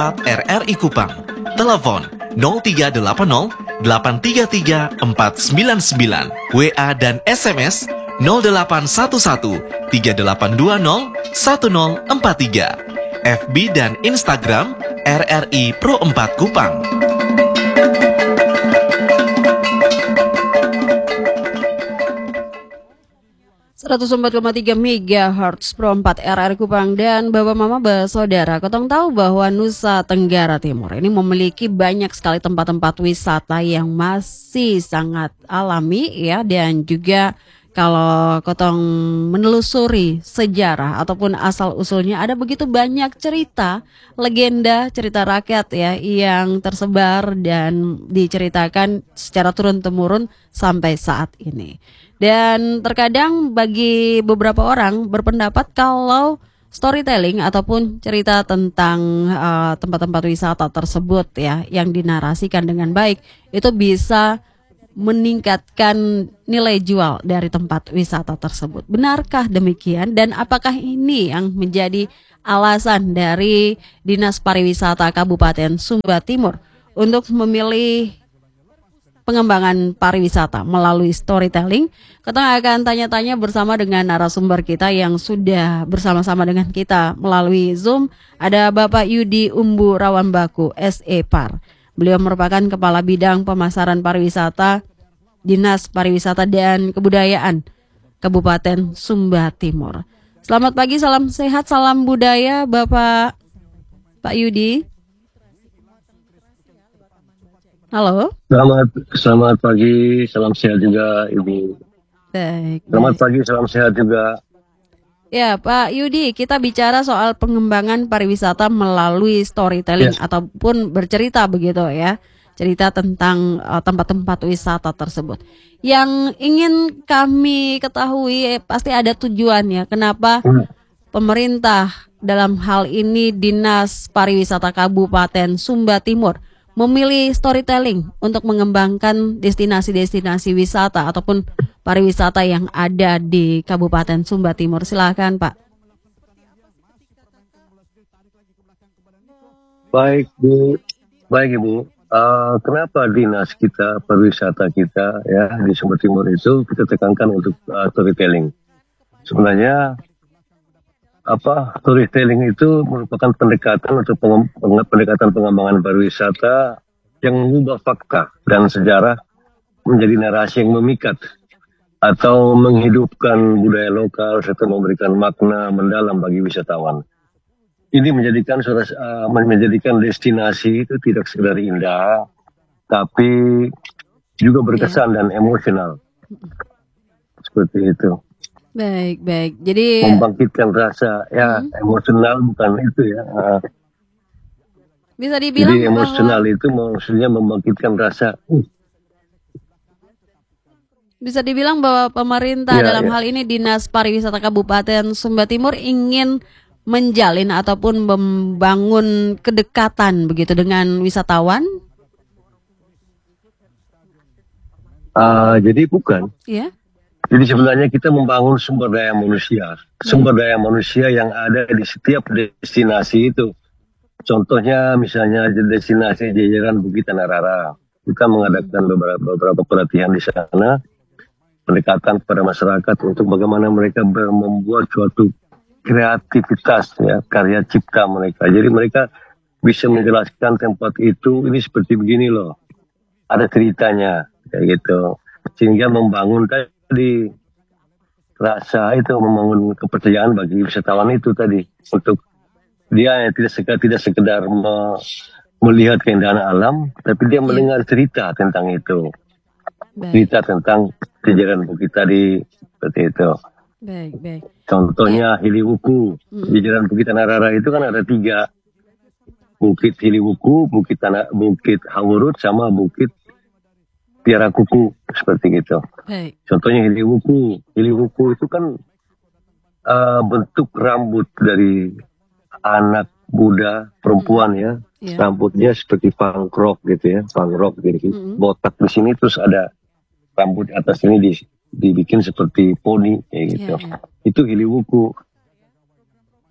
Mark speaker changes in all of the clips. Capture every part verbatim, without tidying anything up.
Speaker 1: empat R R I Kupang. Telepon nol tiga delapan nol delapan tiga tiga empat sembilan sembilan. W A dan S M S nol delapan satu satu tiga delapan dua nol satu nol empat tiga. F B dan Instagram R R I Pro empat Kupang.
Speaker 2: seratus empat koma tiga megahertz Pro empat R R I Kupang. Dan Bapak Mama Saudara, Kotong tahu bahwa Nusa Tenggara Timur ini memiliki banyak sekali tempat-tempat wisata yang masih sangat alami ya, dan juga kalau Kotong menelusuri sejarah ataupun asal-usulnya, ada begitu banyak cerita, legenda, cerita rakyat ya yang tersebar dan diceritakan secara turun-temurun sampai saat ini. Dan terkadang bagi beberapa orang berpendapat kalau storytelling ataupun cerita tentang uh, tempat-tempat wisata tersebut ya yang dinarasikan dengan baik itu bisa meningkatkan nilai jual dari tempat wisata tersebut. Benarkah demikian? Dan apakah ini yang menjadi alasan dari Dinas Pariwisata Kabupaten Sumba Timur untuk memilih pengembangan pariwisata melalui storytelling? Kita akan tanya-tanya bersama dengan narasumber kita yang sudah bersama-sama dengan kita melalui Zoom. Ada Bapak Yudi Umbu Rawanbaku, S E P A R. Beliau merupakan Kepala Bidang Pemasaran Pariwisata Dinas Pariwisata dan Kebudayaan Kabupaten Sumba Timur. Selamat pagi, salam sehat, salam budaya Bapak Pak Yudi. Halo.
Speaker 3: Selamat selamat pagi, salam sehat juga Ibu.
Speaker 2: Baik.
Speaker 3: Selamat
Speaker 2: baik.
Speaker 3: pagi, salam sehat juga.
Speaker 2: Ya Pak Yudi, kita bicara soal pengembangan pariwisata melalui storytelling yes. ataupun bercerita begitu ya, cerita tentang uh, tempat-tempat wisata tersebut. Yang ingin kami ketahui eh, pasti ada tujuannya. Kenapa hmm. pemerintah dalam hal ini Dinas Pariwisata Kabupaten Sumba Timur memilih storytelling untuk mengembangkan destinasi-destinasi wisata ataupun pariwisata yang ada di Kabupaten Sumba Timur. Silakan Pak.
Speaker 3: Baik Bu, baik Ibu. Uh, kenapa dinas kita, pariwisata kita ya di Sumba Timur itu kita tekankan untuk uh, storytelling? Sebenarnya apa storytelling itu merupakan pendekatan untuk pengem, pendekatan pengembangan pariwisata yang mengubah fakta dan sejarah menjadi narasi yang memikat atau menghidupkan budaya lokal serta memberikan makna mendalam bagi wisatawan. Ini menjadikan uh, menjadikan destinasi itu tidak sekedar indah, tapi juga berkesan dan emosional. Seperti itu.
Speaker 2: Baik, baik. Jadi
Speaker 3: membangkitkan rasa ya hmm. emosional bukan itu ya.
Speaker 2: Bisa dibilang
Speaker 3: jadi emosional
Speaker 2: bahwa...
Speaker 3: itu maksudnya membangkitkan rasa. Uh.
Speaker 2: Bisa dibilang bahwa pemerintah ya, dalam ya. hal ini Dinas Pariwisata Kabupaten Sumba Timur ingin menjalin ataupun membangun kedekatan begitu dengan wisatawan.
Speaker 3: Uh, jadi bukan.
Speaker 2: Ya.
Speaker 3: Jadi sebenarnya kita membangun sumber daya manusia, sumber daya manusia yang ada di setiap destinasi itu. Contohnya misalnya destinasi Jajaran Bukit Tanarara, kita mengadakan beberapa, beberapa pelatihan di sana, pendekatan kepada masyarakat untuk bagaimana mereka membuat suatu kreativitas ya, karya cipta mereka. Jadi mereka bisa menjelaskan tempat itu ini seperti begini loh, ada ceritanya kayak gitu, sehingga membangun di rasa itu membangun kepercayaan bagi wisatawan itu tadi untuk dia yang tidak sekedar tidak sekedar me, melihat keindahan alam, tapi dia mendengar cerita tentang itu. Baik. Cerita tentang Jajaran Bukit tadi seperti itu.
Speaker 2: Baik, baik.
Speaker 3: Contohnya ya. Hiliwuku, hmm. Jajaran Bukit Tanarara itu kan ada tiga, Bukit Hiliwuku, Bukit Tanah, Bukit Hawurut, sama Bukit Tiara Kuku seperti gitu.
Speaker 2: Hey.
Speaker 3: Contohnya Hiliwuku, Hiliwuku itu kan uh, bentuk rambut dari anak muda perempuan ya, yeah. Rambutnya seperti pangkrok gitu ya, pangkrok gitu, mm-hmm. botak di sini terus ada rambut atas ini di, dibikin seperti poni kayak gitu. Yeah, yeah. Itu Hiliwuku.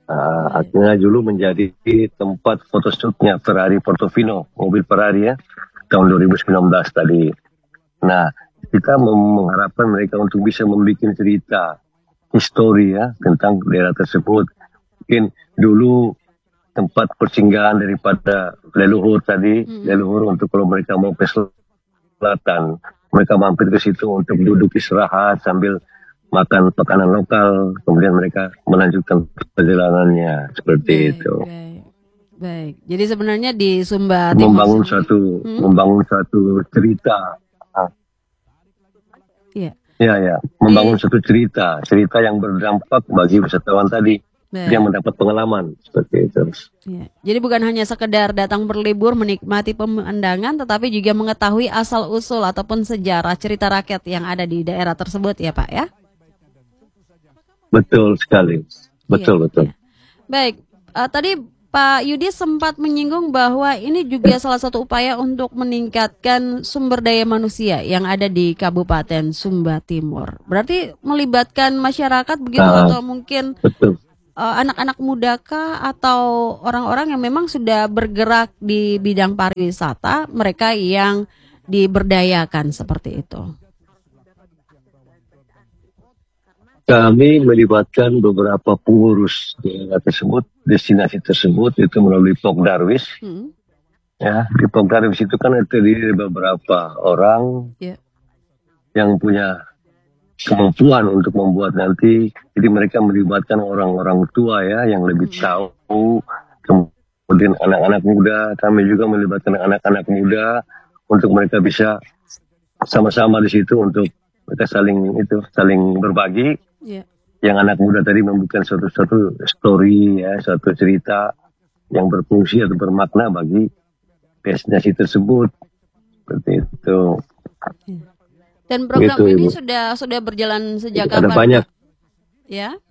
Speaker 3: Nah, akhirnya dulu menjadi tempat photoshootnya Ferrari Portofino, mobil Ferrari ya, tahun dua ribu sembilan belas tadi. Nah, kita mengharapkan mereka untuk bisa membuat cerita, histori ya, tentang daerah tersebut. Mungkin dulu tempat persinggahan daripada leluhur tadi, hmm. leluhur untuk kalau mereka mau ke selatan, mereka mampir ke situ untuk duduk istirahat sambil makan makanan lokal, kemudian mereka melanjutkan perjalanannya seperti
Speaker 2: baik,
Speaker 3: itu.
Speaker 2: Baik. Baik. Jadi sebenarnya di Sumba Timur
Speaker 3: membangun
Speaker 2: sendiri,
Speaker 3: satu hmm? membangun satu cerita.
Speaker 2: Iya.
Speaker 3: Ya ya, membangun di... satu cerita, cerita yang berdampak bagi wisatawan tadi. Baik. Dia mendapat pengalaman seperti itu.
Speaker 2: Ya. Jadi bukan hanya sekedar datang berlibur menikmati pemandangan, tetapi juga mengetahui asal usul ataupun sejarah cerita rakyat yang ada di daerah tersebut ya Pak ya.
Speaker 3: Betul sekali, betul ya, betul.
Speaker 2: Ya. Baik, uh, tadi Pak Yudi sempat menyinggung bahwa ini juga salah satu upaya untuk meningkatkan sumber daya manusia yang ada di Kabupaten Sumba Timur. Berarti melibatkan masyarakat begitu nah, atau mungkin betul. Uh, anak-anak muda kah atau orang-orang yang memang sudah bergerak di bidang pariwisata, mereka yang diberdayakan seperti itu?
Speaker 3: Kami melibatkan beberapa pengurus daerah tersebut, destinasi tersebut itu melalui Pokdarwis. Hmm. Ya, di Pokdarwis itu kan terdiri dari beberapa orang yeah. yang punya kemampuan untuk membuat nanti. Jadi mereka melibatkan orang-orang tua ya yang lebih hmm. tahu. Kemudian anak-anak muda, kami juga melibatkan anak-anak muda untuk mereka bisa sama-sama di situ untuk mereka saling itu saling berbagi. Yeah. Yang anak muda tadi membuat suatu-suatu story ya, suatu cerita yang berfungsi atau bermakna bagi destinasi tersebut seperti itu.
Speaker 2: Yeah. Dan program gitu, ini Ibu. sudah sudah berjalan sejak kapan?
Speaker 3: Ada banyak.
Speaker 2: Ya.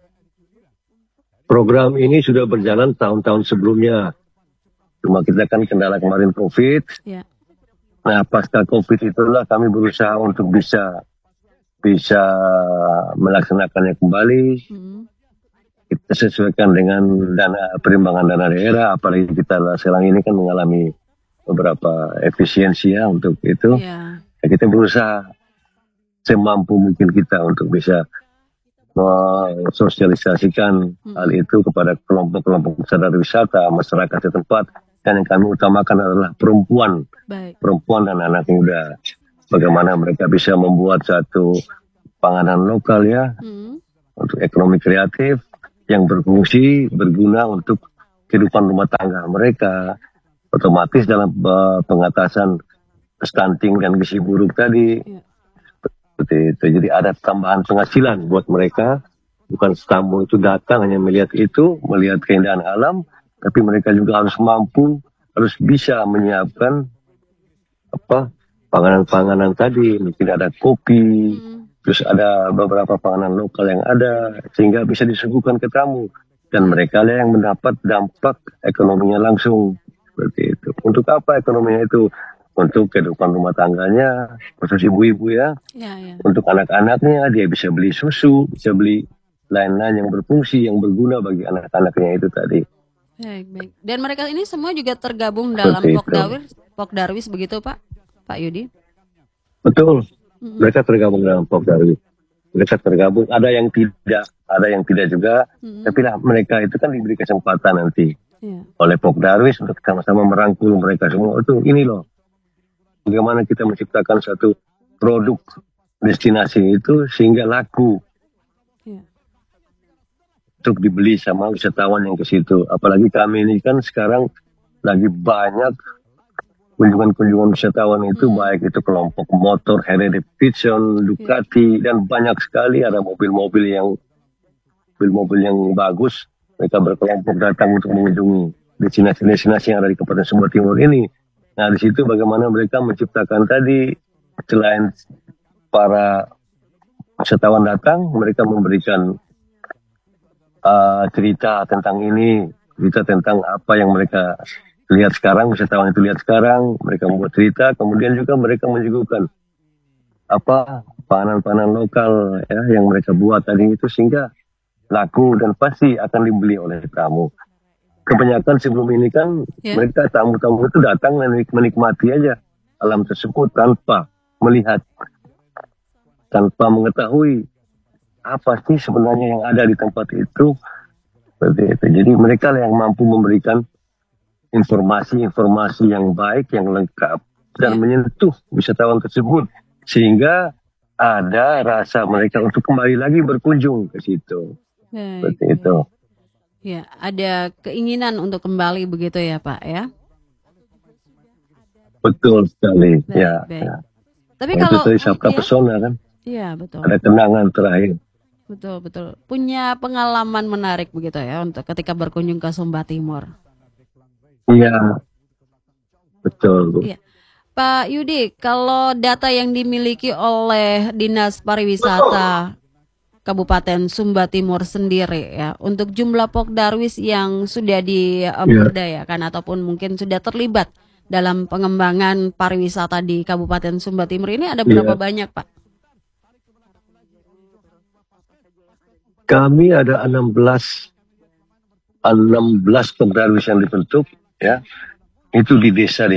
Speaker 3: Program ini sudah berjalan tahun-tahun sebelumnya. Cuma kita kan kendala kemarin COVID. Yeah. Nah, pasca COVID itulah kami berusaha untuk bisa bisa melaksanakannya kembali. Hmm. Kita sesuaikan dengan dana perimbangan dana daerah, apalagi kita sekarang ini kan mengalami beberapa efisiensi ya untuk itu. Yeah. Ya, kita berusaha semampu mungkin kita untuk bisa mensosialisasikan hmm. hal itu kepada kelompok-kelompok sadar wisata, masyarakat setempat, dan yang kami utamakan adalah perempuan, Baik. perempuan dan anak muda. Bagaimana mereka bisa membuat satu panganan lokal ya, hmm. untuk ekonomi kreatif yang berfungsi, berguna untuk kehidupan rumah tangga mereka. Otomatis dalam uh, pengatasan stunting dan gizi buruk tadi, ya. Seperti itu. Jadi ada tambahan penghasilan buat mereka. Bukan tamu itu datang hanya melihat itu, melihat keindahan alam, tapi mereka juga harus mampu, harus bisa menyiapkan apa panganan-panganan tadi, mungkin ada kopi, hmm. terus ada beberapa panganan lokal yang ada, sehingga bisa disuguhkan ke tamu. Dan mereka lah yang mendapat dampak ekonominya langsung. Seperti itu. Untuk apa ekonominya itu? Untuk kehidupan rumah tangganya, khusus ibu-ibu ya. Ya, ya. Untuk anak-anaknya, dia bisa beli susu, bisa beli lain-lain yang berfungsi, yang berguna bagi anak-anaknya itu tadi.
Speaker 2: Baik, baik. Dan mereka ini semua juga tergabung dalam Pokdarwis, Pokdarwis begitu Pak? Pak Yudi?
Speaker 3: Betul, hmm. mereka tergabung dalam Pokdarwis. Mereka tergabung, ada yang tidak, ada yang tidak juga. Hmm. Tapi lah mereka itu kan diberi kesempatan nanti yeah. oleh Pokdarwis untuk sama-sama merangkul mereka semua. Itu ini loh, bagaimana kita menciptakan satu produk destinasi itu sehingga laku yeah. untuk dibeli sama wisatawan yang ke situ. Apalagi kami ini kan sekarang lagi banyak kunjungan-kunjungan wisatawan itu, hmm. baik itu kelompok motor, Harley Davidson, Ducati, yeah. dan banyak sekali ada mobil-mobil yang mobil-mobil yang bagus. Mereka berkelompok datang untuk mengunjungi destinasi-destinasi yang ada di Kabupaten Sumba Timur ini. Nah, di situ bagaimana mereka menciptakan tadi, selain para wisatawan datang, mereka memberikan uh, cerita tentang ini, cerita tentang apa yang mereka lihat sekarang, wisatawan itu lihat sekarang, mereka membuat cerita, kemudian juga mereka menyuguhkan apa panganan-panganan lokal ya yang mereka buat tadi itu, sehingga laku dan pasti akan dibeli oleh tamu. Kebanyakan sebelum ini kan
Speaker 2: Ya.
Speaker 3: mereka tamu-tamu itu datang menik- menikmati aja alam tersebut tanpa melihat, tanpa mengetahui apa sih sebenarnya yang ada di tempat itu. Seperti itu. Jadi mereka lah yang mampu memberikan informasi-informasi yang baik, yang lengkap dan
Speaker 2: Ya.
Speaker 3: menyentuh wisatawan tersebut sehingga ada rasa mereka untuk kembali lagi berkunjung ke situ.
Speaker 2: Baik,
Speaker 3: Seperti itu.
Speaker 2: baik. Ya, ada keinginan untuk kembali begitu ya Pak ya.
Speaker 3: Betul sekali.
Speaker 2: Baik,
Speaker 3: Ya,
Speaker 2: baik.
Speaker 3: ya.
Speaker 2: Tapi
Speaker 3: Nah, itu
Speaker 2: kalau
Speaker 3: tadi Sabta
Speaker 2: ya,
Speaker 3: Pesona kan.
Speaker 2: iya betul,
Speaker 3: Ada kenangan terakhir.
Speaker 2: betul, betul. Punya pengalaman menarik begitu ya untuk ketika berkunjung ke Sumba Timur.
Speaker 3: Iya, betul. Bu.
Speaker 2: Iya. Pak Yudi, kalau data yang dimiliki oleh Dinas Pariwisata Kabupaten Sumba Timur sendiri ya, untuk jumlah Pokdarwis yang sudah diberdayakan ataupun mungkin sudah terlibat dalam pengembangan pariwisata di Kabupaten Sumba Timur ini ada berapa
Speaker 3: Iya.
Speaker 2: banyak Pak?
Speaker 3: Kami ada enam belas enam belas Pokdarwis yang dibentuk ya. Itu di desa